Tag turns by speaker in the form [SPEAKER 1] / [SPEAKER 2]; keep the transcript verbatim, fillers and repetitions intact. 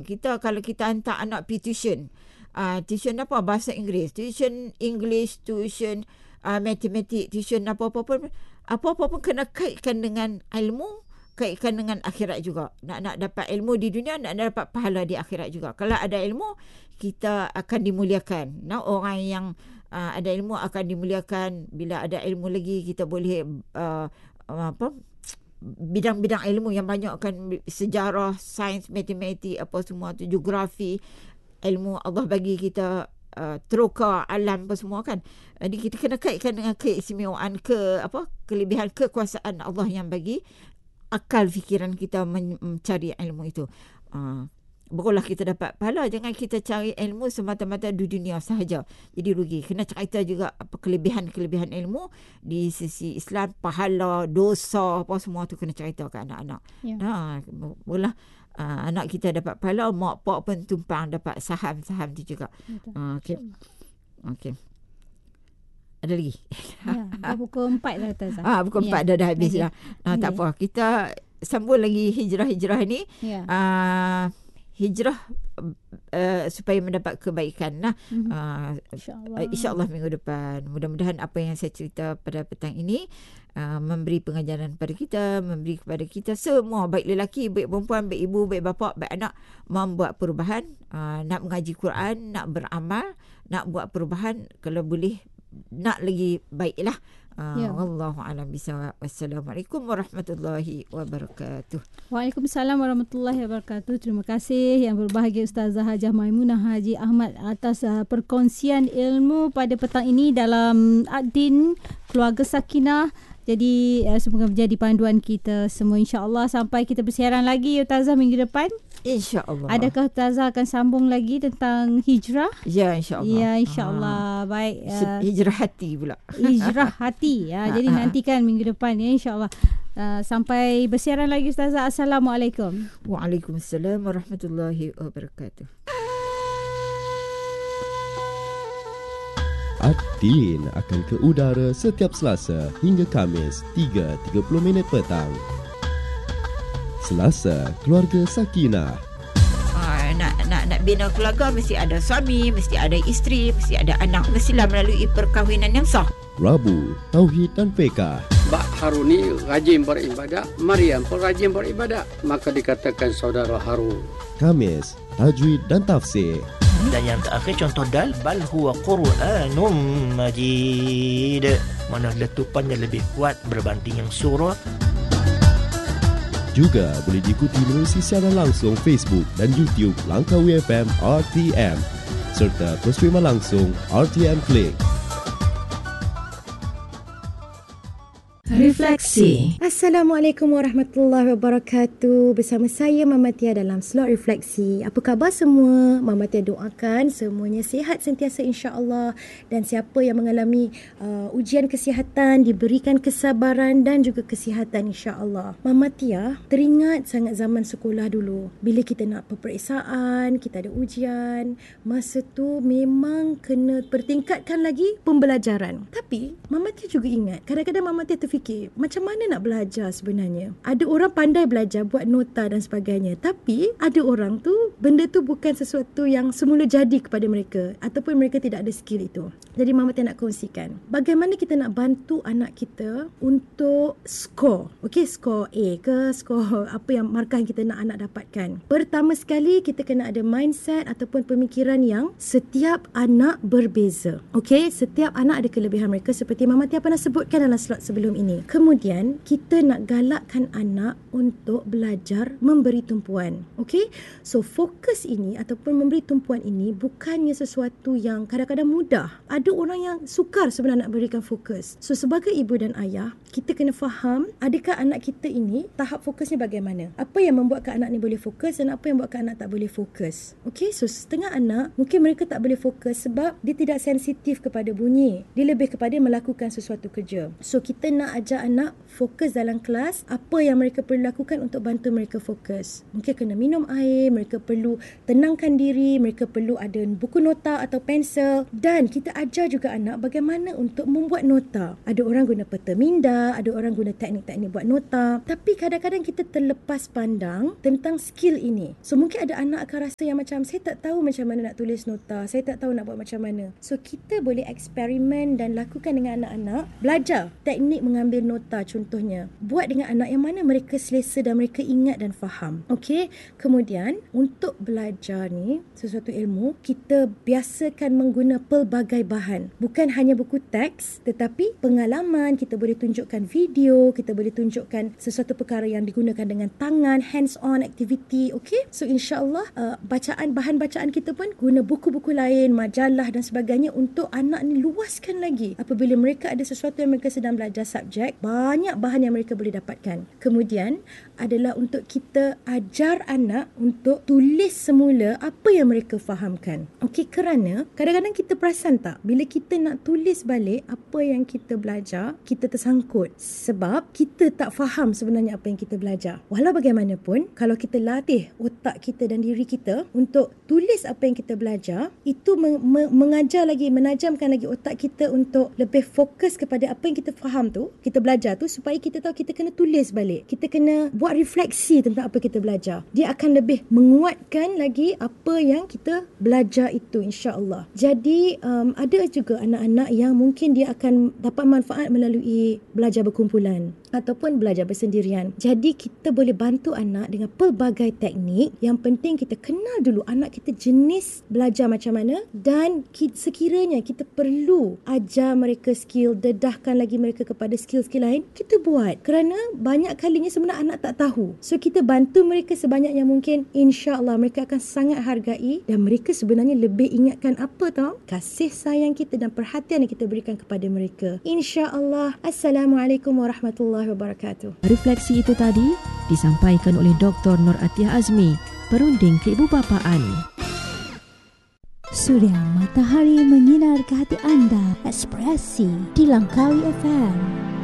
[SPEAKER 1] kita kalau kita hantar anak pergi tuition, uh, tuition apa? Bahasa Inggeris, tuition English, tuition uh, matematik, tuition apa-apa pun, apa-apa pun kena kaitkan dengan ilmu, kaitkan dengan akhirat juga. Nak nak dapat ilmu di dunia, nak dapat pahala di akhirat juga. Kalau ada ilmu, kita akan dimuliakan. Nah, orang yang uh, ada ilmu akan dimuliakan. Bila ada ilmu lagi, kita boleh uh, apa? bidang-bidang ilmu yang banyak kan, sejarah, sains, matematik, apa semua tu, geografi, ilmu Allah bagi kita uh, teroka alam apa semua kan. Jadi kita kena kaitkan dengan keistimewaan, ke apa kelebihan, kekuasaan Allah yang bagi akal fikiran kita men- mencari ilmu itu. Uh, barulah kita dapat pahala. Jangan kita cari ilmu semata-mata di dunia sahaja, jadi rugi. Kena cerita juga apa kelebihan-kelebihan ilmu di sisi Islam, pahala, dosa, apa semua tu kena cerita ke anak-anak. Ya. Nah, barulah uh, anak kita dapat pahala, mak pak pun tumpang dapat saham-saham tu juga. Uh, okey. Okey. Ada lagi?
[SPEAKER 2] Ya, dah pukul empat dah Ustazah.
[SPEAKER 1] Ah, pukul empat dah dah habis dah. Nah, tak apa. Kita sambung lagi hijrah-hijrah ni. Ya. Uh, hijrah uh, supaya mendapat kebaikan lah. Mm-hmm. uh, InsyaAllah. InsyaAllah minggu depan. Mudah-mudahan apa yang saya cerita pada petang ini uh, memberi pengajaran kepada kita, memberi kepada kita semua, baik lelaki, baik perempuan, baik ibu, baik bapa, baik anak, membuat perubahan, uh, nak mengaji Quran, nak beramal, nak buat perubahan, kalau boleh nak lagi baiklah. Uh, ya. Wallahu a'lam bishawab. Wassalamualaikum warahmatullahi wabarakatuh.
[SPEAKER 2] Waalaikumsalam warahmatullahi wabarakatuh. Terima kasih yang berbahagia Ustazah Hajah Maimunah Haji Ahmad atas uh, perkongsian ilmu pada petang ini dalam Ad-Din Keluarga Sakinah. Jadi uh, semoga menjadi panduan kita semua, insya-Allah. Sampai kita bersiaran lagi Ustazah minggu depan,
[SPEAKER 1] insya-Allah.
[SPEAKER 2] Adakah Ustazah akan sambung lagi tentang hijrah?
[SPEAKER 1] Ya, insya-Allah.
[SPEAKER 2] Ya, insya-Allah. Ha. Baik.
[SPEAKER 1] Uh, hijrah hati pula.
[SPEAKER 2] Hijrah hati. Ya, jadi nantikan minggu depan ya, insya-Allah. Uh, sampai bersiaran lagi Ustazah. Assalamualaikum.
[SPEAKER 1] Waalaikumsalam warahmatullahi wabarakatuh.
[SPEAKER 3] Ad-Din akan ke udara setiap Selasa hingga Khamis tiga tiga puluh minit petang. Selasa, Keluarga Sakinah.
[SPEAKER 1] Ah, nak nak nak bina keluarga mesti ada suami, mesti ada isteri, mesti ada anak, mestilah melalui perkahwinan yang sah.
[SPEAKER 3] Rabu, Tauhid dan Fiqh.
[SPEAKER 4] Bak Haruni rajin beribadah, Maryam pun rajin beribadah, maka dikatakan saudara Harun.
[SPEAKER 3] Khamis, Tajwid dan Tafsir.
[SPEAKER 5] Dan yang terakhir contoh dal, bal huwa Qur'anum Majid, mana letupannya lebih kuat berbanding yang surah.
[SPEAKER 3] Juga boleh diikuti melalui siaran langsung Facebook dan YouTube Langkawi F M R T M serta terus terima langsung R T M Click.
[SPEAKER 6] Refleksi. Assalamualaikum warahmatullahi wabarakatuh. Bersama saya Mama Tia dalam slot refleksi. Apa khabar semua? Mama Tia doakan semuanya sihat sentiasa insya-Allah, dan siapa yang mengalami uh, ujian kesihatan diberikan kesabaran dan juga kesihatan insya-Allah. Mama Tia teringat sangat zaman sekolah dulu. Bila kita nak peperiksaan, kita ada ujian, masa tu memang kena pertingkatkan lagi pembelajaran. Tapi Mama Tia juga ingat, kadang-kadang Mama Tia terfikir fikir, macam mana nak belajar sebenarnya. Ada orang pandai belajar, buat nota dan sebagainya. Tapi ada orang tu, benda tu bukan sesuatu yang semula jadi kepada mereka, ataupun mereka tidak ada skill itu. Jadi Mama Tia nak kongsikan, bagaimana kita nak bantu anak kita untuk skor. Okey, skor A ke, skor apa yang markah yang kita nak anak dapatkan. Pertama sekali, kita kena ada mindset ataupun pemikiran yang setiap anak berbeza. Okey, setiap anak ada kelebihan mereka seperti Mama Tia pernah sebutkan dalam slot sebelum ini. Kemudian kita nak galakkan anak untuk belajar memberi tumpuan. Okey? So fokus ini ataupun memberi tumpuan ini bukannya sesuatu yang kadang-kadang mudah. Ada orang yang sukar sebenarnya nak berikan fokus. So sebagai ibu dan ayah, kita kena faham adakah anak kita ini tahap fokusnya bagaimana. Apa yang membuatkan anak ni boleh fokus dan apa yang membuatkan anak tak boleh fokus. Okey? So setengah anak mungkin mereka tak boleh fokus sebab dia tidak sensitif kepada bunyi. Dia lebih kepada melakukan sesuatu kerja. So kita nak ajar anak fokus dalam kelas, apa yang mereka perlu lakukan untuk bantu mereka fokus. Mungkin kena minum air, mereka perlu tenangkan diri, mereka perlu ada buku nota atau pensel, dan kita ajar juga anak bagaimana untuk membuat nota. Ada orang guna peta minda, ada orang guna teknik-teknik buat nota, tapi kadang-kadang kita terlepas pandang tentang skill ini. So mungkin ada anak akan rasa yang macam, saya tak tahu macam mana nak tulis nota, saya tak tahu nak buat macam mana. So kita boleh eksperimen dan lakukan dengan anak-anak, belajar teknik mengambil nota. Contohnya, buat dengan anak yang mana mereka selesa dan mereka ingat dan faham. Okey, kemudian untuk belajar ni sesuatu ilmu, kita biasakan menggunakan pelbagai bahan. Bukan hanya buku teks, tetapi pengalaman, kita boleh tunjukkan video, kita boleh tunjukkan sesuatu perkara yang digunakan dengan tangan, hands-on activity. Okey, so insya-Allah uh, bacaan, bahan bacaan kita pun guna buku-buku lain, majalah dan sebagainya untuk anak ni luaskan lagi. Apabila mereka ada sesuatu yang mereka sedang belajar subjek, banyak bahan yang mereka boleh dapatkan. Kemudian adalah untuk kita ajar anak untuk tulis semula apa yang mereka fahamkan. Okey, kerana kadang-kadang kita perasan tak, bila kita nak tulis balik apa yang kita belajar, kita tersangkut sebab kita tak faham sebenarnya apa yang kita belajar. Walau bagaimanapun, kalau kita latih otak kita dan diri kita untuk tulis apa yang kita belajar, itu meng- meng- mengajar lagi, menajamkan lagi otak kita untuk lebih fokus kepada apa yang kita faham tu, kita belajar tu, supaya kita tahu kita kena tulis balik. Kita kena buat refleksi tentang apa kita belajar. Dia akan lebih menguatkan lagi apa yang kita belajar itu, insya-Allah. Jadi um, ada juga anak-anak yang mungkin dia akan dapat manfaat melalui belajar berkumpulan ataupun belajar bersendirian. Jadi kita boleh bantu anak dengan pelbagai teknik. Yang penting kita kenal dulu anak kita jenis belajar macam mana, dan kita, sekiranya kita perlu ajar mereka skill, dedahkan lagi mereka kepada skill-skill lain, kita buat. Kerana banyak kalinya sebenarnya anak tak tahu. So kita bantu mereka sebanyak yang mungkin, insya-Allah mereka akan sangat hargai, dan mereka sebenarnya lebih ingatkan apa tau? Kasih sayang kita dan perhatian yang kita berikan kepada mereka. Insya-Allah. Assalamualaikum warahmatullahi wabarakatuh.
[SPEAKER 7] Refleksi itu tadi disampaikan oleh Doktor Nur Atiyah Azmi, perunding keibubapaan.
[SPEAKER 2] Suria matahari menyinar ke hati anda. Ekspresi di Langkawi F M.